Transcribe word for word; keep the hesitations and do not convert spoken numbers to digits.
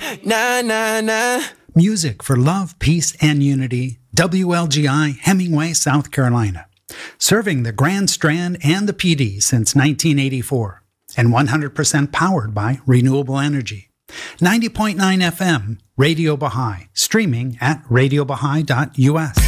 Na, na, na. Music for love, peace, and unity. W L G I, Hemingway, South Carolina. Serving the Grand Strand and the P D since nineteen eighty-four. And one hundred percent powered by renewable energy. ninety point nine F M, Radio Baha'i. Streaming at radio baha'i dot U S.